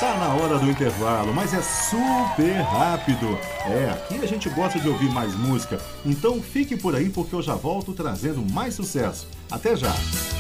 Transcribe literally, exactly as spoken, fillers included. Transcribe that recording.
Tá na hora do intervalo, mas é super rápido. É, aqui a gente gosta de ouvir mais música, então fique por aí porque eu já volto trazendo mais sucesso. Até já!